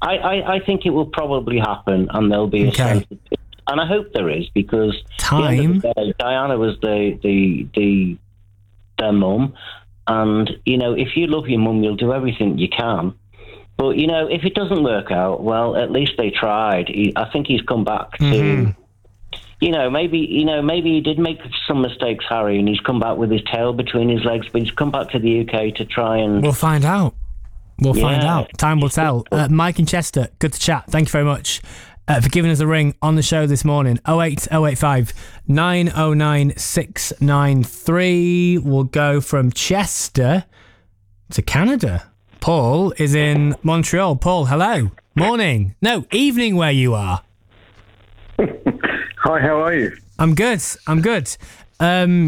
I think it will probably happen, and there'll be a sense of peace. And I hope there is, because Diana was their mum, and if you love your mum, you'll do everything you can. But if it doesn't work out, well, at least they tried. I think he's come back to. Maybe he did make some mistakes, Harry, and he's come back with his tail between his legs, but he's come back to the UK to try and. We'll find out. Find out. Time will tell. Mike in Chester, good to chat. Thank you very much for giving us a ring on the show this morning. 08085 909 693. We'll go from Chester to Canada. Paul is in Montreal. Paul, hello. Morning. No, evening where you are. Hi, how are you? I'm good.